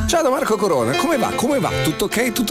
Ciao da Marco Corona, come va? Come va? Tutto ok? Tutto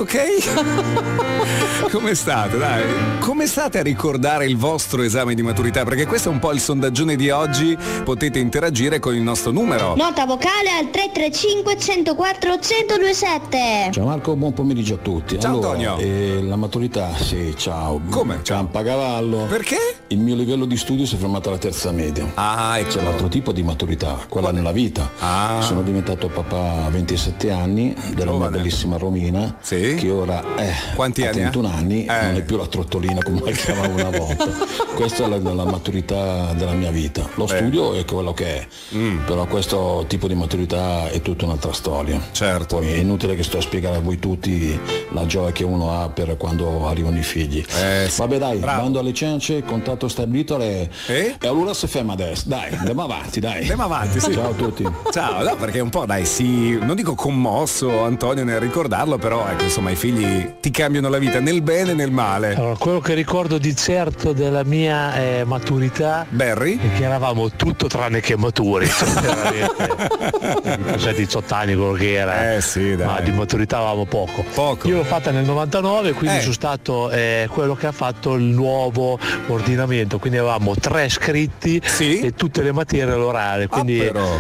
ok? Come state? Dai, come state a ricordare il vostro esame di maturità? Perché questo è un po' il sondaggione di oggi, potete interagire con il nostro numero. Nota vocale al 335 104 1027. Ciao Marco, buon pomeriggio a tutti. Ciao allora, Antonio. La maturità, sì, ciao. Come? Campacavallo. Perché? Il mio livello di studio si è fermato alla terza media. Ah, ecco. C'è l'altro tipo di maturità, quella nella vita. Sono diventato papà a 27 anni della mia bellissima Romina, sì, che ora quanti ha anni 31 anni, non è più la trottolina come la chiamavo una volta. Questa è la maturità della mia vita. Lo studio è quello che è, però questo tipo di maturità è tutta un'altra storia. Certo. Poi è inutile che sto a spiegare a voi tutti la gioia che uno ha per quando arrivano i figli. Sì. Vabbè dai, Bravo. bando alle ciance, contratto stabilito e allora si ferma adesso. Dai, andiamo avanti, dai. Andiamo avanti, sì. Ciao a tutti. Ciao, no, perché un po' dai, sì, non dico commosso Antonio nel ricordarlo, però ecco, insomma, i figli ti cambiano la vita nel bene e nel male. Allora, quello che ricordo di certo della mia maturità Barry? è che eravamo tutto tranne che maturi, cioè, veramente 18 anni quello che era, sì, dai. ma di maturità avevamo poco. Io l'ho fatta nel 99, quindi sono stato quello che ha fatto il nuovo ordinamento, quindi avevamo 3 scritti e tutte le materie all'orale, quindi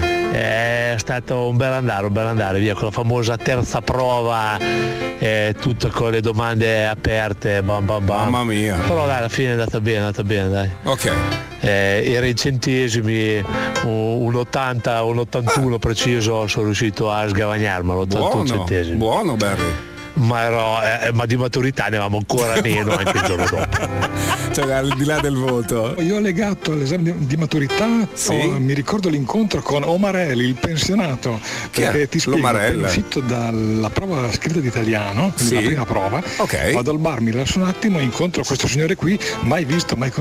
è stato un bel andare via con la famosa terza prova, tutto con le domande aperte, bam bam bam. Mamma mia. Però dai, alla fine è andata bene dai. Ok. Era in centesimi, un 80, un 81 preciso, sono riuscito a sgavagnarmelo, 81 centesimi. Buono Barry. Ma di maturità ne avevamo ancora meno anche il giorno dopo. Cioè al di là del voto. Io ho legato all'esame di maturità, mi ricordo l'incontro con Omarelli, il pensionato, perché ti spiego, uscito dalla prova scritta di italiano, quindi la prima prova, vado al bar, mi rilasso un attimo, incontro questo signore qui, mai visto, mai